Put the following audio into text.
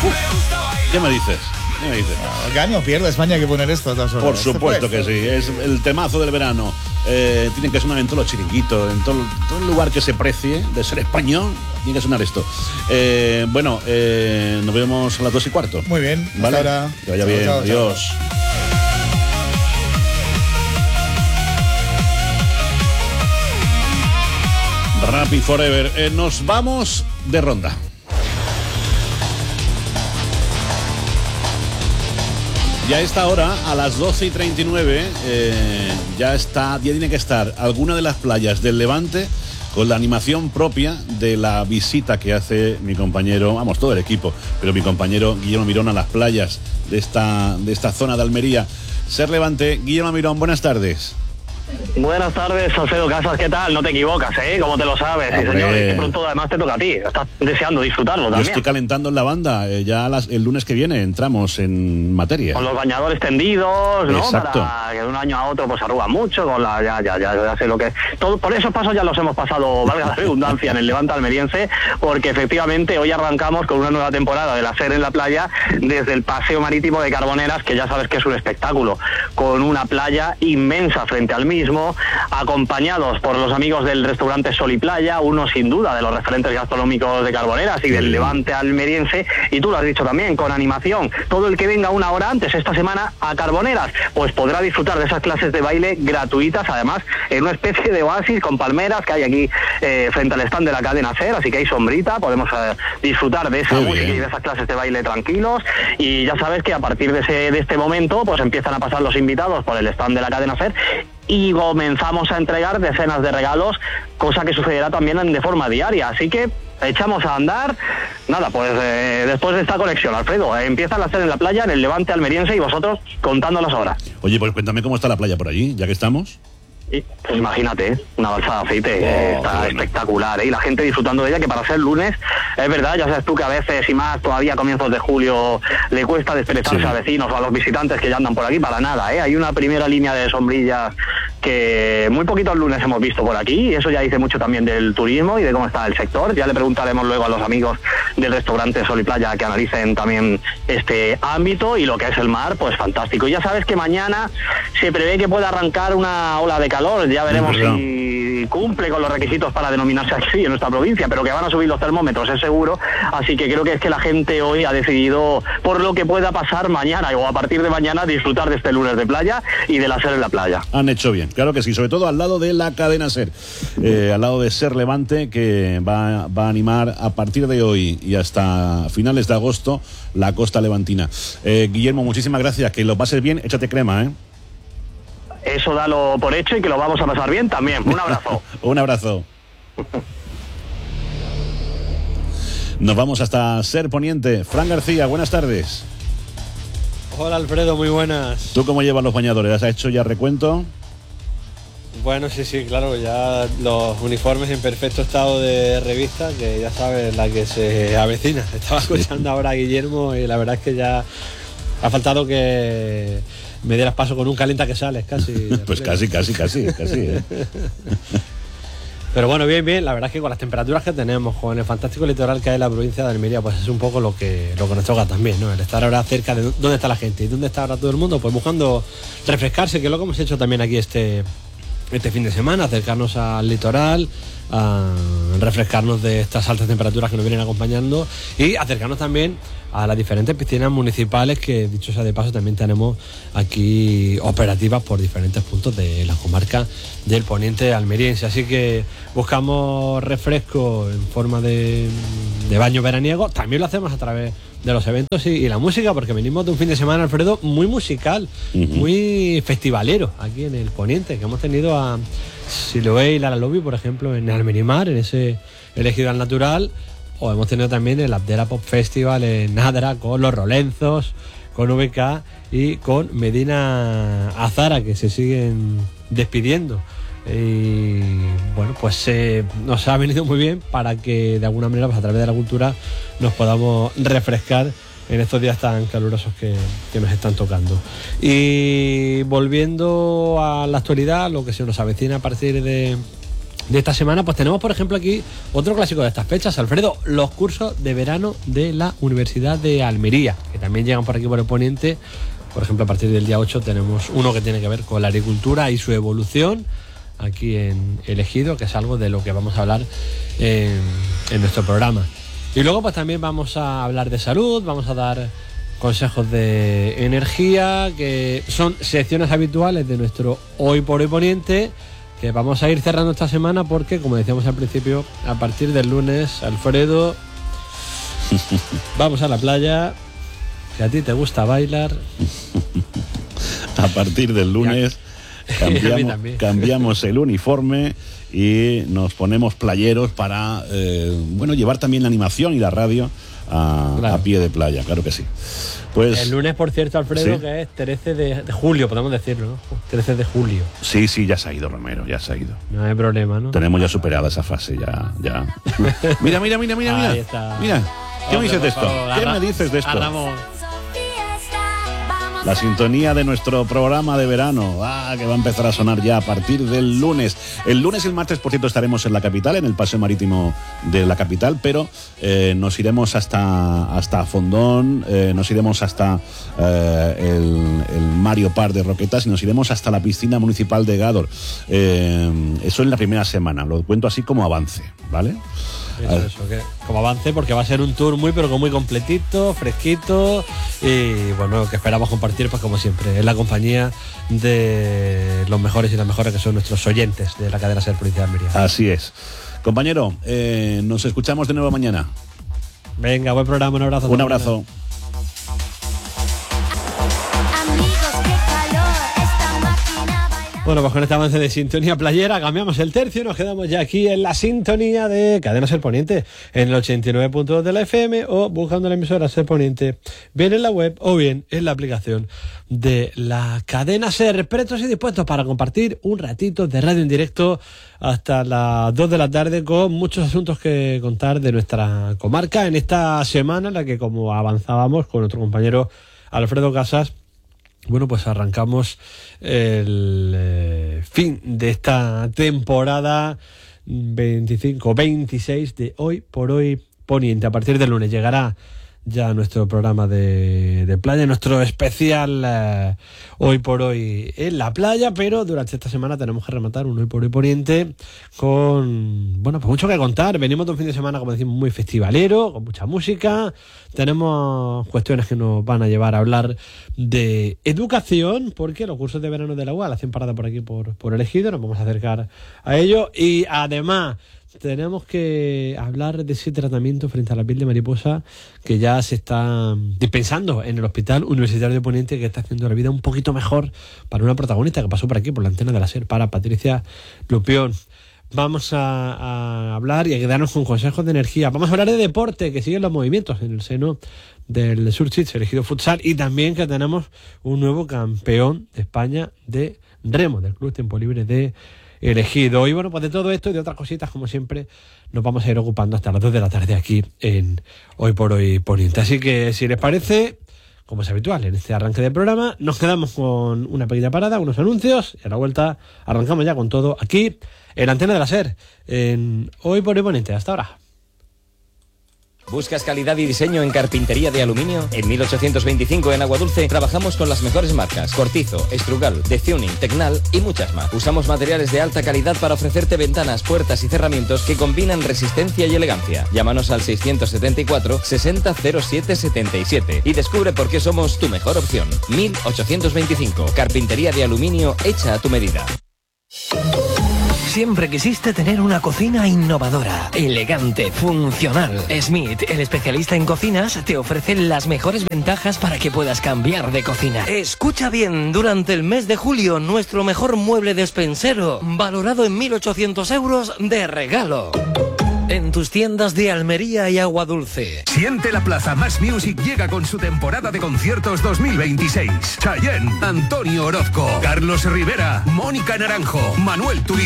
¿Qué me dices? Gane o pierde España, hay que poner esto a todas horas. Por supuesto que sí, es el temazo del verano. Tienen que sonar en todos los chiringuitos, en todo lugar que se precie de ser español, tiene que sonar esto. Nos vemos a las 2:15. Muy bien, ¿vale? Hasta ahora. Que vaya bien, chao, adiós. Chao. Rapid Forever. Nos vamos de ronda. Ya a esta hora, a las 12:39, ya tiene que estar alguna de las playas del Levante con la animación propia de la visita que hace mi compañero, todo el equipo, pero mi compañero Guillermo Mirón a las playas de esta zona de Almería. Ser Levante, Guillermo Mirón, buenas tardes. Buenas tardes, Alfredo Casas, ¿qué tal? No te equivocas, ¿Cómo te lo sabes? Sí, señor, y pronto además te toca a ti, estás deseando disfrutarlo también. Yo estoy calentando en la banda, ya el lunes que viene entramos en materia. Con los bañadores tendidos, ¿no? Exacto. Para que de un año a otro pues arruga mucho, con ya sé lo que es. Por esos pasos ya los hemos pasado, valga la redundancia, en el Levante almeriense, porque efectivamente hoy arrancamos con una nueva temporada de la SER en la playa, desde el paseo marítimo de Carboneras, que ya sabes que es un espectáculo, con una playa inmensa frente al mismo, acompañados por los amigos del restaurante Sol y Playa, uno sin duda de los referentes gastronómicos de Carboneras y del Levante almeriense, y tú lo has dicho también, con animación. Todo el que venga una hora antes esta semana a Carboneras, pues podrá disfrutar de esas clases de baile gratuitas, además en una especie de oasis con palmeras que hay aquí frente al stand de la cadena SER, así que hay sombrita, podemos disfrutar de esa música y de esas clases de baile tranquilos, y ya sabes que a partir de este momento pues empiezan a pasar los invitados por el stand de la cadena SER y comenzamos a entregar decenas de regalos, cosa que sucederá también de forma diaria, así que echamos a andar. Nada, pues después de esta conexión, Alfredo, empiezan a hacer en la playa, en el Levante almeriense, y vosotros contándonos ahora. Oye, pues cuéntame cómo está la playa por allí, ya que estamos. Y, pues imagínate, una balsa de aceite, está espectacular, y la gente disfrutando de ella, que para ser lunes, es verdad, ya sabes tú que a veces, y más todavía a comienzos de julio, le cuesta desperezarse a vecinos o a los visitantes que ya andan por aquí, para nada, hay una primera línea de sombrillas que muy poquitos lunes hemos visto por aquí, y eso ya dice mucho también del turismo y de cómo está el sector. Ya le preguntaremos luego a los amigos del restaurante Sol y Playa que analicen también este ámbito, y lo que es el mar, pues fantástico. Y ya sabes que mañana se prevé que pueda arrancar una ola de calor, ya veremos si cumple con los requisitos para denominarse así en nuestra provincia, pero que van a subir los termómetros, es seguro, así que creo que es que la gente hoy ha decidido, por lo que pueda pasar mañana o a partir de mañana, disfrutar de este lunes de playa y de la SER en la playa. Han hecho bien, claro que sí, sobre todo al lado de la cadena SER, al lado de SER Levante, que va a animar a partir de hoy y hasta finales de agosto la costa levantina. Guillermo, muchísimas gracias, que lo pases bien, échate crema, Eso dalo por hecho, y que lo vamos a pasar bien también. Un abrazo. Un abrazo. Nos vamos hasta SER Poniente. Fran García, buenas tardes. Hola Alfredo, muy buenas. ¿Tú cómo llevas los bañadores? ¿Has hecho ya recuento? Bueno, sí, claro, ya los uniformes en perfecto estado de revista, que ya sabes, la que se avecina. Estaba escuchando ahora a Guillermo y la verdad es que ya ha faltado que me dieras paso con un calienta que sales, casi. Pues casi. Pero bueno, bien, la verdad es que con las temperaturas que tenemos, con el fantástico litoral que hay en la provincia de Almería, pues es un poco lo que nos toca también, ¿no? El estar ahora cerca de dónde está la gente y dónde está ahora todo el mundo, pues buscando refrescarse, que es lo que hemos hecho también aquí este fin de semana, acercarnos al litoral, a refrescarnos de estas altas temperaturas que nos vienen acompañando, y acercarnos también a las diferentes piscinas municipales que, dicho sea de paso, también tenemos aquí operativas por diferentes puntos de la comarca del poniente almeriense. Así que buscamos refresco en forma de baño veraniego. También lo hacemos a través de los eventos y la música, porque venimos de un fin de semana, Alfredo, muy musical, muy festivalero aquí en el poniente, que hemos tenido a Siloé y Lara Lobby, por ejemplo, en Almerimar, en ese elegido al natural, o hemos tenido también el Abdera Pop Festival en Nadra con los Rolenzos, con VK y con Medina Azara, que se siguen despidiendo. Y bueno, pues nos ha venido muy bien para que de alguna manera, pues a través de la cultura, nos podamos refrescar en estos días tan calurosos que nos están tocando. Y volviendo a la actualidad, lo que se nos avecina a partir de de esta semana, pues tenemos, por ejemplo, aquí otro clásico de estas fechas, Alfredo, los cursos de verano de la Universidad de Almería, que también llegan por aquí por el poniente. Por ejemplo, a partir del día 8 tenemos uno que tiene que ver con la agricultura y su evolución aquí en El Ejido, que es algo de lo que vamos a hablar en nuestro programa. Y luego pues también vamos a hablar de salud, vamos a dar consejos de energía, que son secciones habituales de nuestro Hoy por Hoy Poniente, que vamos a ir cerrando esta semana porque, como decíamos al principio, a partir del lunes, Alfredo, vamos a la playa. Si a ti te gusta bailar, a partir del lunes cambiamos el uniforme y nos ponemos playeros para llevar también la animación y la radio a pie de playa, claro que sí. Pues el lunes, por cierto, Alfredo, ¿sí? Que es 13 de julio, podemos decirlo, ¿no? 13 de julio. Sí, ya se ha ido, Romero, ya se ha ido. No hay problema, ¿no? Tenemos ya superada esa fase, ya. Mira. Ahí está. Mira, ¿qué me dices de esto? ¿Qué me dices de esto? La sintonía de nuestro programa de verano, que va a empezar a sonar ya a partir del lunes. El lunes y el martes, por cierto, estaremos en la capital, en el paseo marítimo de la capital, pero nos iremos hasta Fondón, nos iremos hasta el Mario Park de Roquetas y nos iremos hasta la piscina municipal de Gádor. Eso en la primera semana, lo cuento así como avance, ¿vale? Eso, que como avance, porque va a ser un tour muy completito, fresquito y bueno, que esperamos compartir, pues como siempre, en la compañía de los mejores y las mejores que son nuestros oyentes de la cadena SER Provincia de Almería. Así es. Compañero, nos escuchamos de nuevo mañana. Venga, buen programa, un abrazo. Un abrazo. Bueno, pues con este avance de sintonía playera cambiamos el tercio y nos quedamos ya aquí en la sintonía de Cadena SER Poniente, en el 89.2 de la FM o buscando la emisora SER Poniente, bien en la web o bien en la aplicación de la cadena SER. Prestos y dispuestos para compartir un ratito de radio en directo hasta las 2 de la tarde con muchos asuntos que contar de nuestra comarca en esta semana en la que, como avanzábamos con nuestro compañero Alfredo Casas, bueno, pues arrancamos el fin de esta temporada 25-26 de Hoy por Hoy Poniente. A partir del lunes llegará ya nuestro programa de playa, nuestro especial Hoy por Hoy en la playa, pero durante esta semana tenemos que rematar un Hoy por Hoy Poniente con, bueno, pues mucho que contar. Venimos de un fin de semana, como decimos, muy festivalero, con mucha música. Tenemos cuestiones que nos van a llevar a hablar de educación, porque los cursos de verano de la UAL hacen parada por aquí, por El Ejido. Nos vamos a acercar a ello y además tenemos que hablar de ese tratamiento frente a la piel de mariposa que ya se está dispensando en el Hospital Universitario de Poniente, que está haciendo la vida un poquito mejor para una protagonista que pasó por aquí, por la antena de la SER, para Patricia Lupión. Vamos a hablar y a quedarnos con consejos de energía. Vamos a hablar de deporte, que siguen los movimientos en el seno del Surchits, El Ejido Futsal, y también que tenemos un nuevo campeón de España de remo del Club Tiempo Libre de El Ejido. Y bueno, pues de todo esto y de otras cositas, como siempre, nos vamos a ir ocupando hasta las 2 de la tarde aquí en Hoy por Hoy Poniente. Así que, si les parece, como es habitual en este arranque del programa, nos quedamos con una pequeña parada, unos anuncios, y a la vuelta arrancamos ya con todo aquí en la antena de la SER, en Hoy por Hoy Poniente. Hasta ahora. ¿Buscas calidad y diseño en carpintería de aluminio? En 1825 en Aguadulce trabajamos con las mejores marcas: Cortizo, Estrugal, Deciuning, Tecnal y muchas más. Usamos materiales de alta calidad para ofrecerte ventanas, puertas y cerramientos que combinan resistencia y elegancia. Llámanos al 674 60 07 77 y descubre por qué somos tu mejor opción. 1825, carpintería de aluminio hecha a tu medida. Siempre quisiste tener una cocina innovadora, elegante, funcional. Smith, el especialista en cocinas, te ofrece las mejores ventajas para que puedas cambiar de cocina. Escucha bien, durante el mes de julio, nuestro mejor mueble despensero, valorado en 1.800 euros de regalo. En tus tiendas de Almería y Aguadulce. Siente la Plaza Más Music llega con su temporada de conciertos 2026. Chayanne, Antonio Orozco, Carlos Rivera, Mónica Naranjo, Manuel Turizo.